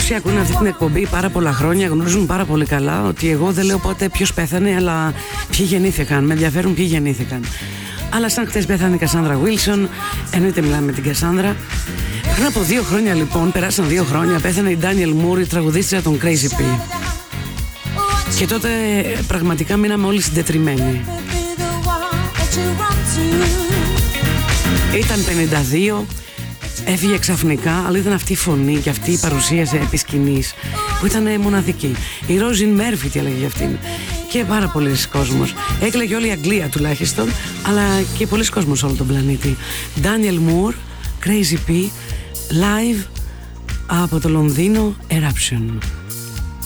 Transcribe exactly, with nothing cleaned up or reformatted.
Όσοι ακούνε αυτή την εκπομπή πάρα πολλά χρόνια γνωρίζουν πάρα πολύ καλά ότι εγώ δεν λέω ποτέ ποιος πέθανε, αλλά ποιοι γεννήθηκαν. Με ενδιαφέρουν ποιοι γεννήθηκαν. Αλλά σαν χτες πέθανε η Κασάνδρα Βίλσον, εννοείται μιλάμε με την Κασάνδρα. Πριν από δύο χρόνια λοιπόν, περάσαν δύο χρόνια, πέθανε η Ντάνιελ Μουρ, η τραγουδίστρια των Crazy P. Και τότε πραγματικά μείναμε όλοι συντετριμμένοι. Ήταν πενήντα δύο, έφυγε ξαφνικά, αλλά ήταν αυτή η φωνή και αυτή η παρουσίαση επί σκηνής που ήταν μοναδική. Η Ρόζιν Μέρφι τι έλεγε για αυτήν. Και πάρα πολλοί κόσμος. Έκλαιγε όλη η Αγγλία τουλάχιστον, αλλά και πολλοί κόσμος σε όλο τον πλανήτη. Ντάνιελ Μουρ, Crazy P, live από το Λονδίνο, Eruption.